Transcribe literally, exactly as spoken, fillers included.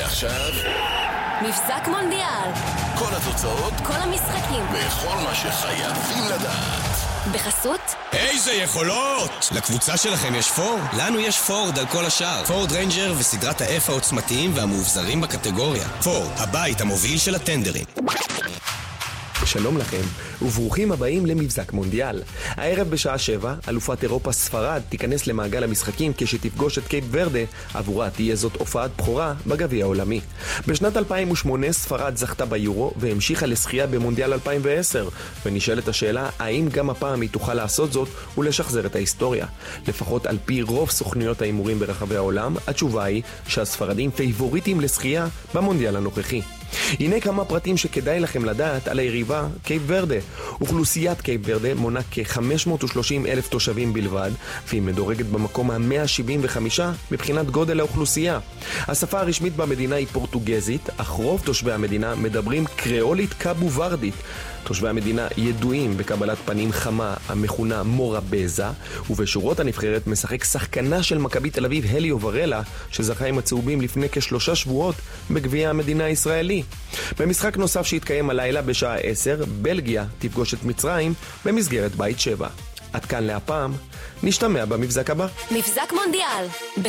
ועכשיו מבזק מונדיאל. כל התוצאות, כל המשחקים וכל מה שחייבים לדעת. בחסות איזה יכולות! לקבוצה שלכם יש פורד? לנו יש פורד על כל השאר. פורד ריינג'ר וסדרת ה-F העוצמתיים והמאובזרים בקטגוריה. פורד, הבית המוביל של הטנדרים. שלום לכם, וברוכים הבאים למבזק מונדיאל. הערב בשעה שבע, אלופת אירופה ספרד תיכנס למעגל המשחקים כשתפגוש את קייפ ורדה, עבורה תהיה זאת הופעת בחורה בגביע העולמי. בשנת אלפיים ושמונה ספרד זכתה ביורו והמשיכה לשחייה במונדיאל אלפיים ועשר, ונשאלת השאלה האם גם הפעם היא תוכל לעשות זאת ולשחזר את ההיסטוריה. לפחות על פי רוב סוכנויות האימורים ברחבי העולם, התשובה היא שהספרדים פייבוריטים לשחייה במונדיאל הנוכחי. הנה כמה פרטים שכדאי לכם לדעת על היריבה קייפ ורדה. אוכלוסיית קייפ ורדה מונה כ-חמש מאות ושלושים אלף תושבים בלבד, והיא מדורגת במקום ה-מאה שבעים וחמש מבחינת גודל האוכלוסייה. השפה הרשמית במדינה היא פורטוגזית, אך רוב תושבי המדינה מדברים קריאולית קאבו ורדית. תושבי המדינה ידועים בקבלת פנים חמה המכונה מורה בזה, ובשורות הנבחרת משחק שחקנה של מכבי תל אביב הליו ורלה, שזכה עם הצהובים לפני כשלושה שבועות בגביע המדינה הישראלי. במשחק נוסף שהתקיים הלילה בשעה עשר, בלגיה תפגוש את מצרים במסגרת בית שבע. עד כאן להפעם, נשתמע במבזק הבא. מבזק מונדיאל.